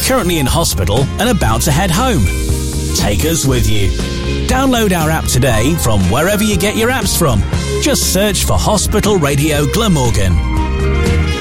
currently in hospital and about to head home? Take us with you. Download our app today from wherever you get your apps from. Just search for Hospital Radio Glamorgan.